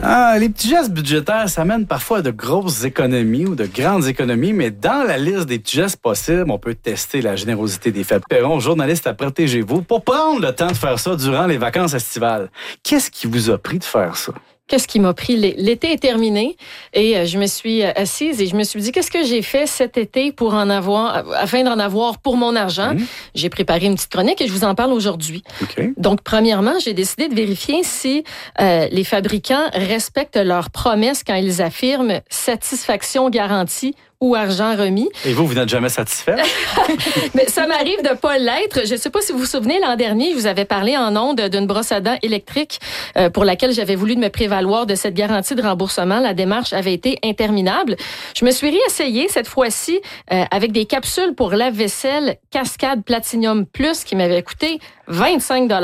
Ah, les petits gestes budgétaires, ça mène parfois à de grosses économies ou de grandes économies, mais dans la liste des petits gestes possibles, on peut tester la générosité des Fab Perron, journaliste à Protégez-vous, pour prendre le temps de faire ça durant les vacances estivales. Qu'est-ce qui vous a pris de faire ça? Qu'est-ce qui m'a pris? L'été est terminé et je me suis assise et je me suis dit, qu'est-ce que j'ai fait cet été pour afin d'en avoir pour mon argent? J'ai préparé une petite chronique et je vous en parle aujourd'hui. Okay. Donc, premièrement, j'ai décidé de vérifier si les fabricants respectent leurs promesses quand ils affirment satisfaction garantie ou argent remis. Et vous n'êtes jamais satisfait? Mais ça m'arrive de pas l'être. Je ne sais pas si vous vous souvenez, l'an dernier, je vous avais parlé en ondes d'une brosse à dents électrique pour laquelle j'avais voulu me prévaloir de cette garantie de remboursement. La démarche avait été interminable. Je me suis réessayée cette fois-ci avec des capsules pour lave-vaisselle Cascade Platinum Plus qui m'avaient coûté 25 $.